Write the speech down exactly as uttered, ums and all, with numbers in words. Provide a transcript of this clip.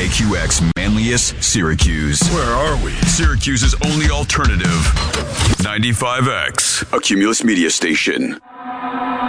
A Q X Manlius, Syracuse. Where are we? Syracuse's only alternative. ninety-five X, a Cumulus media station.